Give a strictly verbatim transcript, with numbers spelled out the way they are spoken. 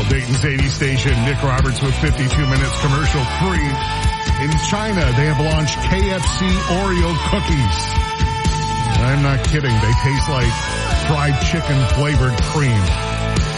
Dayton's eighty station. Nick Roberts with fifty-two minutes commercial free. In China, they have launched K F C Oreo cookies. I'm not kidding. They taste like fried chicken flavored cream.